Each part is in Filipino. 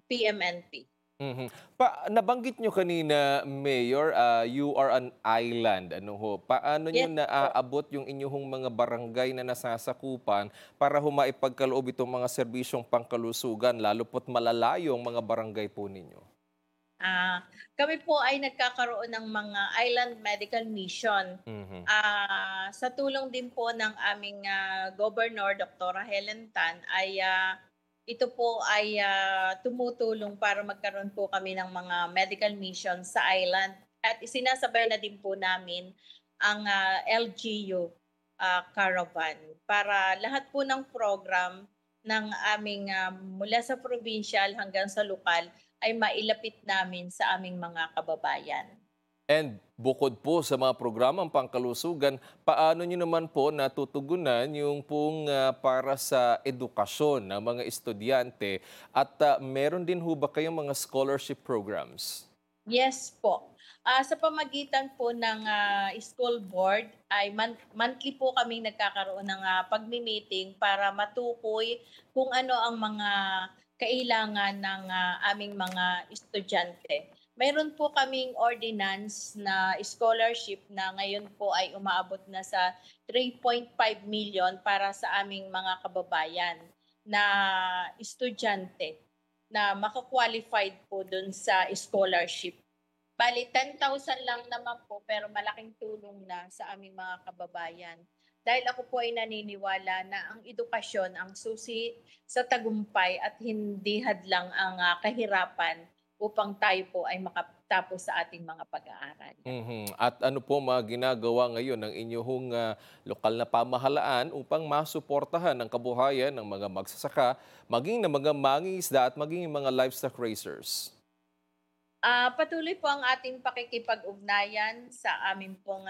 PMNP. Mhm. Nabanggit nyo kanina, Mayor, you are an island. Ano ho? Paano nyo Yes po. naaabot yung inyong mga barangay na nasasakupan para maipagkaloob itong mga serbisyong pangkalusugan, lalo po't malalayo ang mga barangay po ninyo? Kami po ay nagkakaroon ng mga island medical mission. Mhm. Sa tulong din po ng aming Governor, Doktora Helen Tan, ay ito po ay tumutulong para magkaroon po kami ng mga medical mission sa island. At isinasabay na din po namin ang LGU caravan para lahat po ng program ng aming mula sa provincial hanggang sa lokal ay mailapit namin sa aming mga kababayan. And bukod po sa mga programang pangkalusugan, paano nyo naman po natutugunan yung pong para sa edukasyon ng mga estudyante at meron din ho ba kayong mga scholarship programs? Yes po. Sa pamagitan po ng school board ay monthly po kaming nagkakaroon ng pagmi-meeting para matukoy kung ano ang mga kailangan ng aming mga estudyante. Mayroon po kaming ordinance na scholarship na ngayon po ay umaabot na sa 3.5 million para sa aming mga kababayan na estudyante na maka-qualified po dun sa scholarship. Bale 10,000 lang naman po pero malaking tulong na sa aming mga kababayan. Dahil ako po ay naniniwala na ang edukasyon ang susi sa tagumpay at hindi hadlang ang kahirapan upang tayo po ay makatapos sa ating mga pag-aaral. Mhm. At ano po mga ginagawa ngayon ng inyong lokal na pamahalaan upang masuportahan ang kabuhayan ng mga magsasaka, maging ng mga mangingisda at maging yung mga livestock raisers? Patuloy po ang ating pakikipag-ugnayan sa amin pong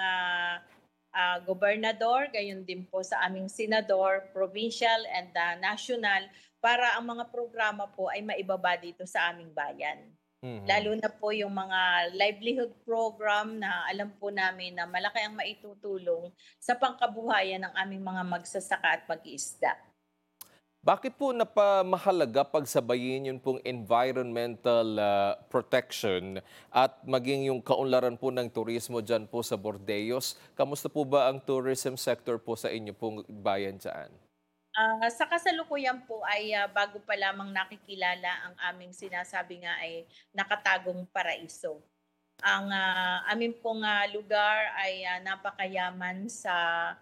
gobernador, gayon din po sa aming senador, provincial and national para ang mga programa po ay maibaba dito sa aming bayan. Mhm. Lalo na po yung mga livelihood program na alam po namin na malaki ang maitutulong sa pangkabuhayan ng aming mga magsasaka at mag-iisda. Bakit po napamahalaga pagsabayin yun pong environmental protection at maging yung kaunlaran po ng turismo dyan po sa Bordeos? Kamusta po ba ang tourism sector po sa inyo pong bayan dyan? Sa kasalukuyan po ay bago pa lamang nakikilala ang aming sinasabi nga ay nakatagong paraiso. Ang amin pong lugar ay napakayaman sa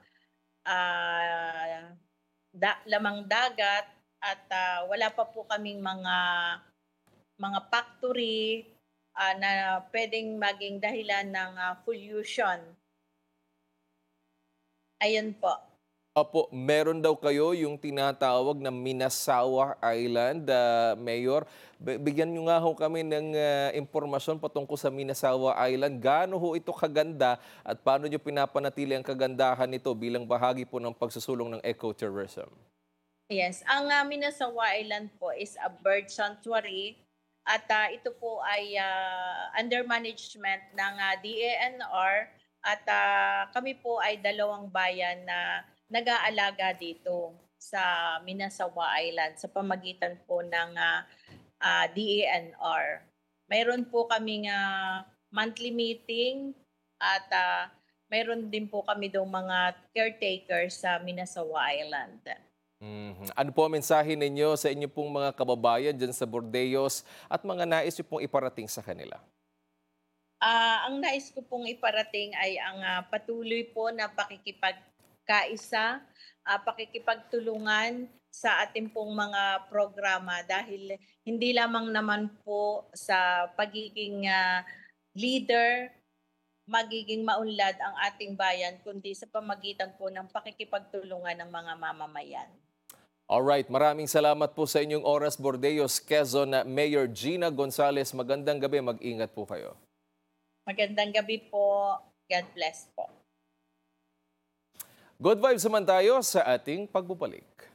ah, lamang dagat at wala pa po kaming mga factory na pwedeng maging dahilan ng pollution. Ayun po. Opo, meron daw kayo yung tinatawag na Minasawa Island, Mayor. Bigyan nyo nga ho kami ng impormasyon patungkol sa Minasawa Island. Gaano ho ito kaganda at paano nyo pinapanatili ang kagandahan nito bilang bahagi po ng pagsusulong ng ecotourism? Yes, ang Minasawa Island po is a bird sanctuary at ito po ay under management ng DANR at kami po ay dalawang bayan na nag-aalaga dito sa Minasawa Island sa pamagitan po ng DANR. Mayroon po kaming monthly meeting at mayroon din po kami doong mga caretakers sa Minasawa Island. Mhm. Ano po ang mensahe ninyo sa inyo pong mga kababayan diyan sa Bordeos at mga nais niyo pong iparating sa kanila? Ang nais ko pong iparating ay ang patuloy po na pakikipagkaisa, pakikipagtulungan sa ating pong mga programa dahil hindi lamang naman po sa pagiging leader magiging maunlad ang ating bayan kundi sa pamagitan po ng pakikipagtulungan ng mga mamamayan. Alright, maraming salamat po sa inyong oras, Bordeos, Quezon, na Mayor Gina Gonzales. Magandang gabi, mag-ingat po kayo. Magandang gabi po. God bless po. Good vibes naman tayo sa ating pagbubalik.